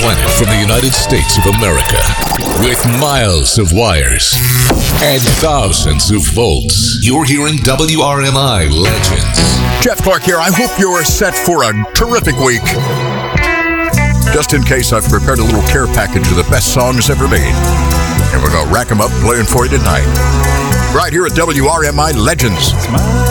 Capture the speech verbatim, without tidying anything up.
planet from the United States of America. With miles of wires and thousands of volts, you're hearing W R M I Legends. Jeff Clark here. I hope you're set for a terrific week. Just in case, I've prepared a little care package of the best songs ever made. And we're going to rack them up playing for you tonight. Right here at W R M I Legends.